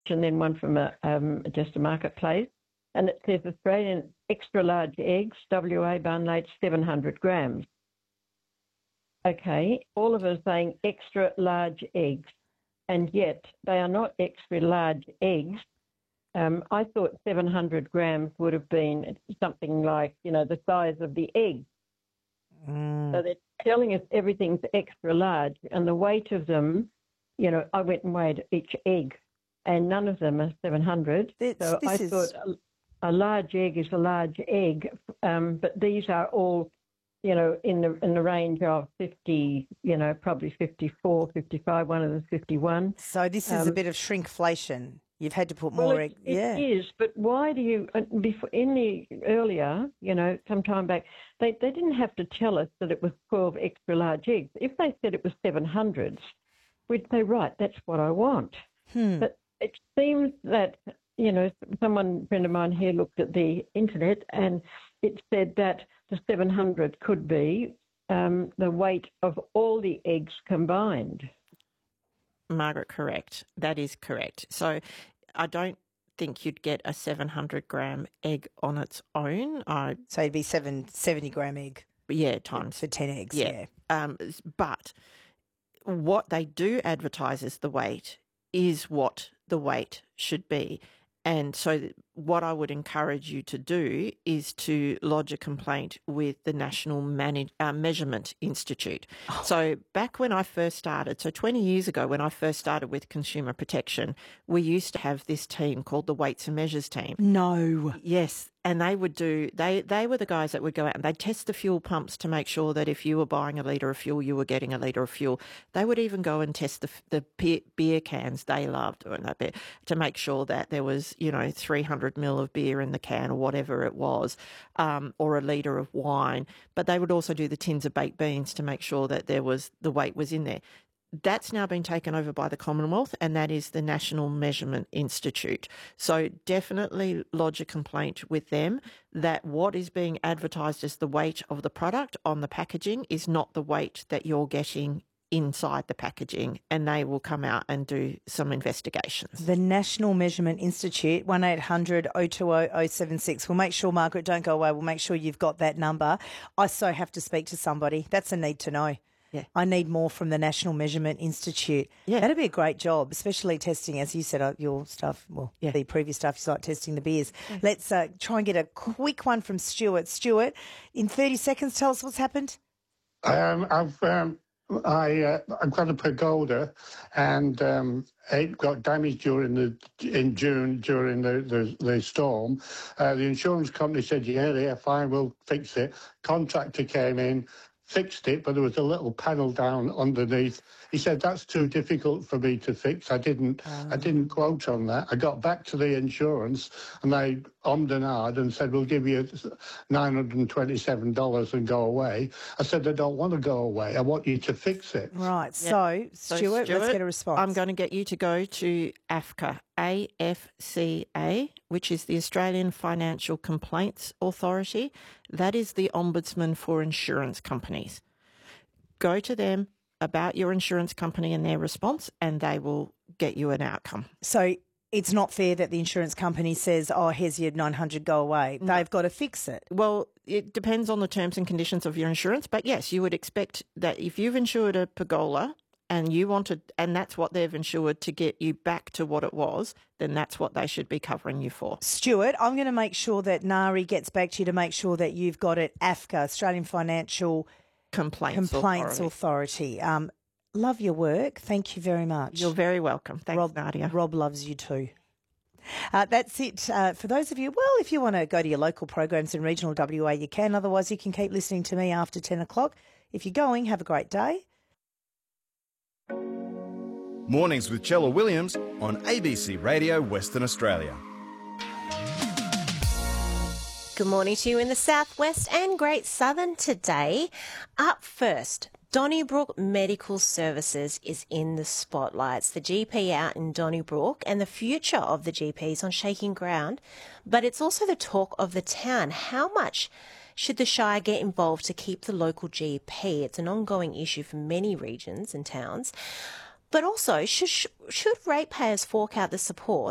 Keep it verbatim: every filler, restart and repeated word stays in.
and then one from a, um, just a marketplace. And it says Australian extra large eggs, W A barn laid seven hundred grams. Okay, all of us are saying extra large eggs, and yet they are not extra large eggs. Um, I thought seven hundred grams would have been something like, you know, the size of the egg. Mm. So they're telling us everything's extra large, and the weight of them, you know, I went and weighed each egg, and none of them are seven hundred. This, so this I is... thought a, a large egg is a large egg, um, but these are all, you know, in the in the range of fifty, you know, probably fifty-four, fifty-five, one of them fifty-one. So this is um, a bit of shrinkflation. You've had to put well, more it, egg. it yeah. is, but why do you, uh, before, in the earlier, you know, some time back, they, they didn't have to tell us that it was twelve extra large eggs. If they said it was seven hundreds, we'd say, right, that's what I want. Hmm. But it seems that, you know, someone, a friend of mine here looked at the internet and it said that the seven hundred could be um, the weight of all the eggs combined. Margaret, correct. That is correct. So I don't think you'd get a seven hundred gram egg on its own. I, So it'd be seven seventy gram egg. yeah, times. For ten eggs, Yeah. yeah. Um, but what they do advertise as the weight is what the weight should be. And so what I would encourage you to do is to lodge a complaint with the National Manage, uh, Measurement Institute. Oh. So back when I first started, so twenty years ago when I first started with consumer protection, we used to have this team called the Weights and Measures team. No. Yes, and they would do, they, they were the guys that would go out and they'd test the fuel pumps to make sure that if you were buying a litre of fuel, you were getting a litre of fuel. They would even go and test the the beer, beer cans. They loved doing that bit to make sure that there was, you know, three hundred mil of beer in the can or whatever it was, um, or a litre of wine. But they would also do the tins of baked beans to make sure that there was, the weight was in there. That's now been taken over by the Commonwealth, and that is the National Measurement Institute. So definitely lodge a complaint with them that what is being advertised as the weight of the product on the packaging is not the weight that you're getting inside the packaging, and they will come out and do some investigations. The National Measurement Institute, one eight hundred oh two oh oh seven six. We'll make sure, Margaret, don't go away. We'll make sure you've got that number. I so have to speak to somebody. That's a need to know. Yeah. I need more from the National Measurement Institute. Yeah. That'd be a great job, especially testing, as you said, uh, your stuff, well, Yeah. the previous stuff, you start testing the beers. Let's uh, try and get a quick one from Stuart. Stuart, in thirty seconds, tell us what's happened. Um, I've um, I uh, I've got a pagoda, and um, it got damaged during the in June during the the, the storm. Uh, the insurance company said, "Yeah, yeah, fine, we'll fix it." Contractor came in, fixed it, but there was a little panel down underneath. He said, "That's too difficult for me to fix." I didn't Um. I didn't quote on that. I got back to the insurance and they ommed and ahed and said, "We'll give you nine hundred twenty-seven dollars and go away." I said, "I don't want to go away. I want you to fix it." Right. Yeah. So, So, Stuart, let's Stuart, get a response. I'm going to get you to go to A F C A, A F C A, which is the Australian Financial Complaints Authority. That is the Ombudsman for insurance companies. Go to them about your insurance company and their response, and they will get you an outcome. So it's not fair that the insurance company says, "Oh, here's your nine hundred, go away." No. They've got to fix it. Well, it depends on the terms and conditions of your insurance, but yes, you would expect that if you've insured a pergola and you wanted, and that's what they've insured to get you back to what it was, then that's what they should be covering you for. Stuart, I'm going to make sure that Nari gets back to you to make sure that you've got it. A F C A, Australian Financial Complaints, Complaints Authority. Authority. Um, love your work. Thank you very much. You're very welcome. Thanks, Rob, Nadia. Rob loves you too. Uh, that's it uh, for those of you. Well, if you want to go to your local programs in regional W A, you can. Otherwise, you can keep listening to me after ten o'clock. If you're going, have a great day. Mornings with Chella Williams on A B C Radio Western Australia. Good morning to you in the southwest and Great Southern today. Up first, Donnybrook Medical Services is in the spotlights. The G P out in Donnybrook, and the future of the G P is on shaking ground, but it's also the talk of the town. How much should the Shire get involved to keep the local G P? It's an ongoing issue for many regions and towns. But also, should, should ratepayers fork out the support